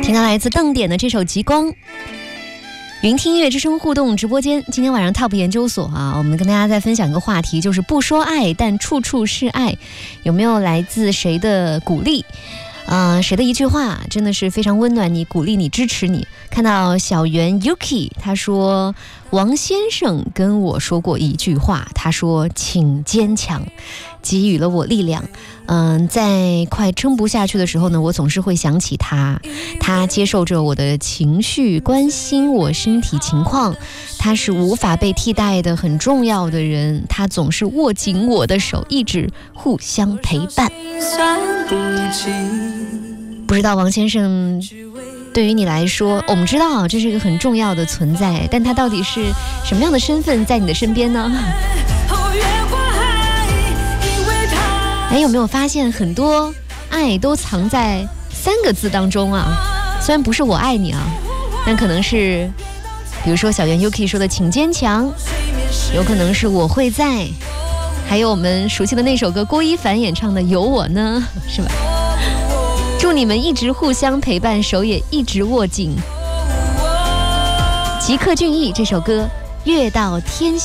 听到来自邓典的这首《极光》。云听音乐之声互动直播间，今天晚上 TOP 研究所啊，我们跟大家再分享一个话题，就是不说爱，但处处是爱。有没有来自谁的鼓励？谁的一句话真的是非常温暖你、鼓励你、支持你？看到小圆 Yuki， 他说王先生跟我说过一句话，他说请坚强，给予了我力量。在快撑不下去的时候呢，我总是会想起他，他接受着我的情绪，关心我身体情况，他是无法被替代的很重要的人，他总是握紧我的手，一直互相陪伴。不知道王先生对于你来说，我们知道这是一个很重要的存在，但他到底是什么样的身份在你的身边呢？有没有发现很多爱都藏在3个字当中啊？虽然不是我爱你啊，但可能是比如说小圆 Yuki 说的请坚强，有可能是我会在，还有我们熟悉的那首歌郭一凡演唱的有我呢，是吧？祝你们一直互相陪伴，手也一直握紧。吉克隽逸这首歌越到天